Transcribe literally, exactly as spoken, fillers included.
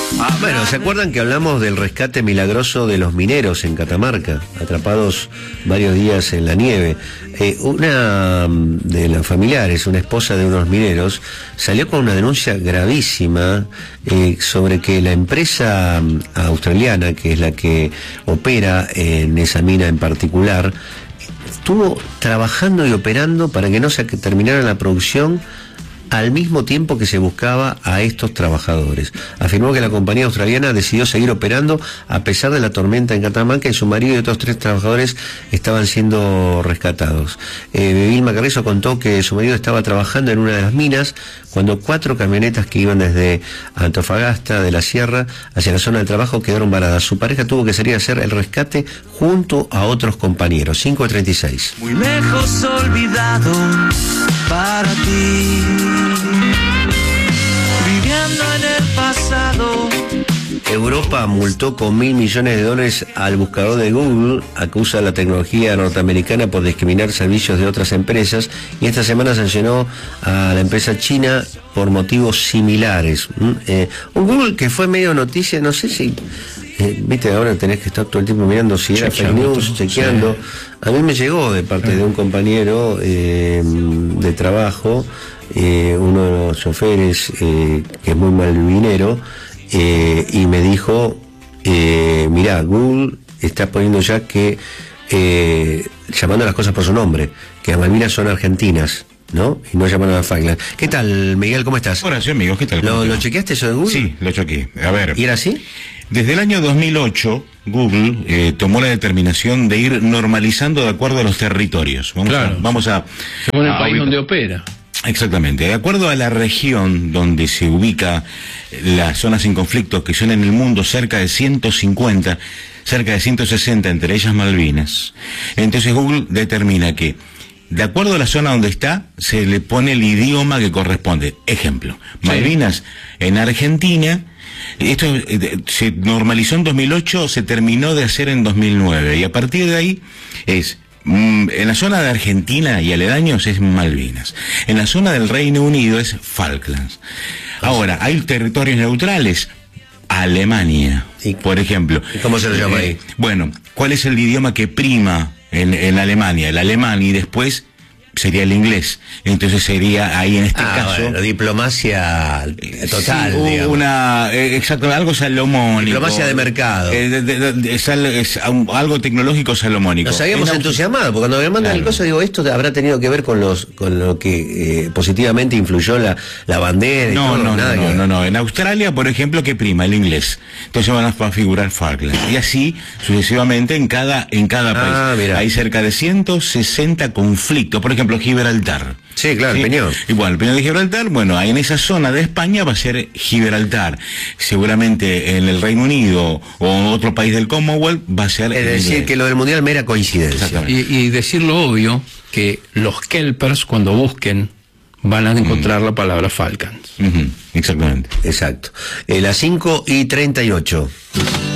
Bueno, ¿se acuerdan que hablamos del rescate milagroso de los mineros en Catamarca, atrapados varios días en la nieve? Eh, una de las familiares, una esposa de unos mineros, salió con una denuncia gravísima eh, sobre que la empresa australiana, que es la que opera en esa mina en particular, estuvo trabajando y operando para que no se terminara la producción al mismo tiempo que se buscaba a estos trabajadores. Afirmó que la compañía australiana decidió seguir operando a pesar de la tormenta en Catamarca y su marido y otros tres trabajadores estaban siendo rescatados. Eh, Vilma Carrizo contó que su marido estaba trabajando en una de las minas cuando cuatro camionetas que iban desde Antofagasta de la Sierra hacia la zona de trabajo quedaron varadas. Su pareja tuvo que salir a hacer el rescate junto a otros compañeros. cinco treinta y seis. Muy lejos olvidado para ti, viviendo en el pasado. Europa multó con mil millones de dólares al buscador de Google, acusa a la tecnología norteamericana por discriminar servicios de otras empresas, y esta semana sancionó a la empresa china por motivos similares. ¿Mm? Eh, un Google que fue medio noticia, no sé si... Eh, viste, ahora tenés que estar todo el tiempo mirando si era fake news, chequeando. Sí. A mí me llegó de parte de un compañero eh, de trabajo, eh, uno de los choferes eh, que es muy malvinero, eh, y me dijo, eh, mirá, Google está poniendo ya que, eh, llamando a las cosas por su nombre, que las Malvinas son argentinas, ¿no? Y no llaman a Falkland. ¿Qué tal, Miguel? ¿Cómo estás? Hola, sí, amigos, ¿qué tal? ¿Lo, ¿Lo chequeaste eso de Google? Sí, lo chequeé. A ver. ¿Y era así? Desde el año dos mil ocho, Google eh, tomó la determinación de ir normalizando de acuerdo a los territorios. Vamos claro. a... Vamos a según el a, país a, donde opera. Exactamente. De acuerdo a la región donde se ubica las zonas en conflicto, que son en el mundo cerca de ciento cincuenta, cerca de ciento sesenta, entre ellas Malvinas, entonces Google determina que de acuerdo a la zona donde está, se le pone el idioma que corresponde. Ejemplo, Malvinas sí. En Argentina, esto eh, se normalizó en dos mil ocho, se terminó de hacer en dos mil nueve, y a partir de ahí es, mm, en la zona de Argentina y aledaños es Malvinas, en la zona del Reino Unido es Falklands. Ahora, hay territorios neutrales, Alemania, ¿Y, por ejemplo. ¿Y cómo se lo llama ahí? Eh, bueno, ¿cuál es el idioma que prima En, en Alemania? El alemán, y después sería el inglés. Entonces sería ahí en este ah, caso... Bueno, diplomacia total, sí, digamos. Una, eh, exacto, algo salomónico. Diplomacia de mercado. Eh, de, de, de, de, sal, es un, algo tecnológico salomónico. Nos habíamos en entusiasmado, porque cuando me mandan claro. el coso, digo, esto habrá tenido que ver con los con lo que eh, positivamente influyó la, la bandera y no, todo. No, nada no, que... no, no. En Australia, por ejemplo, ¿qué prima? El inglés. Entonces van a figurar Falkland. Y así, sucesivamente, en cada, en cada país. Ah, mira. Hay cerca de ciento sesenta conflictos. Por ejemplo, Gibraltar. Sí, claro, ¿sí? el Peñón. Igual, el Peñón de Gibraltar, bueno, ahí en esa zona de España va a ser Gibraltar. Seguramente en el Reino Unido o otro país del Commonwealth va a ser... Es decir, inglés. Que lo del Mundial mera coincidencia. Y, y decir lo obvio, que los kelpers cuando busquen van a encontrar mm. la palabra Falklands. Uh-huh. Exactamente. Exacto. Eh, las cinco y treinta y ocho.